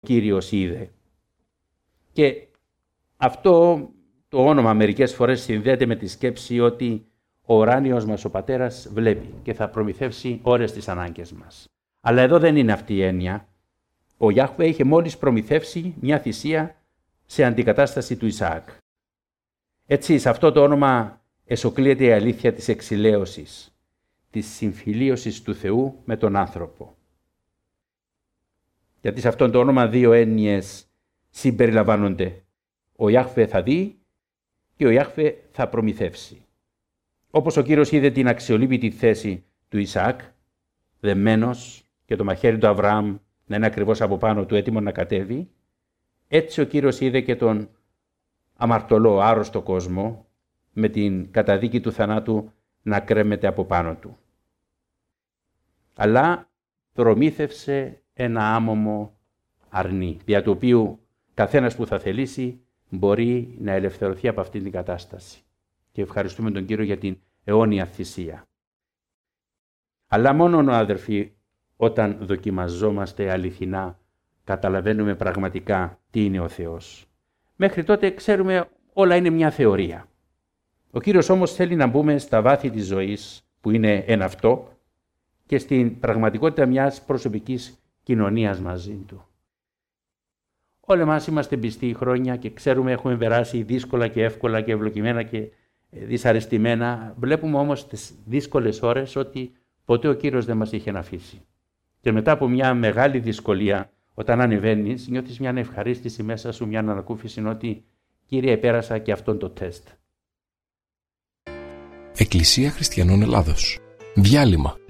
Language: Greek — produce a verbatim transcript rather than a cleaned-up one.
Κύριος είδε. Και αυτό το όνομα μερικές φορές συνδέεται με τη σκέψη ότι ο ουράνιος μας ο πατέρας βλέπει και θα προμηθεύσει ώρες τις ανάγκες μας. Αλλά εδώ δεν είναι αυτή η έννοια. Ο Ιάχβε είχε μόλις προμηθεύσει μια θυσία σε αντικατάσταση του Ισαάκ. Έτσι, σε αυτό το όνομα εσωκλείεται η αλήθεια της εξηλαίωσης, της συμφιλίωσης του Θεού με τον άνθρωπο. Γιατί σε αυτό το όνομα δύο έννοιες συμπεριλαμβάνονται. Ο Ιάχβε θα δει και ο Ιάχβε θα προμηθεύσει. Όπως ο Κύριος είδε την αξιολύπητη θέση του Ισαάκ, δεμένος και το μαχαίρι του Αβραάμ να είναι ακριβώς από πάνω του έτοιμο να κατέβει, έτσι ο Κύριος είδε και τον αμαρτωλό, άρρωστο κόσμο με την καταδίκη του θανάτου να κρέμεται από πάνω του. Αλλά προμήθευσε ένα άμωμο αρνί, δια του οποίου καθένας που θα θελήσει μπορεί να ελευθερωθεί από αυτήν την κατάσταση. Και ευχαριστούμε τον Κύριο για την αιώνια θυσία. Αλλά μόνο, αδερφοί, όταν δοκιμαζόμαστε αληθινά, καταλαβαίνουμε πραγματικά τι είναι ο Θεός. Μέχρι τότε ξέρουμε όλα είναι μια θεωρία. Ο Κύριος όμως θέλει να μπούμε στα βάθη της ζωής, που είναι εν αυτό, και στην πραγματικότητα μιας προσωπικής κοινωνίας μαζί Του. Όλοι μας είμαστε πιστοί χρόνια και ξέρουμε έχουμε περάσει δύσκολα και εύκολα και ευλογημένα και δυσαρεστημένα. Βλέπουμε όμως τις δύσκολες ώρες ότι ποτέ ο Κύριος δεν μας είχε αφήσει. Και μετά από μια μεγάλη δυσκολία, όταν ανεβαίνεις, νιώθεις μια ευχαρίστηση μέσα σου, μια ανακούφιση ότι Κύριε, πέρασα και αυτόν το τεστ. Εκκλησία Χριστιανών Ελλάδος. Διάλειμμα.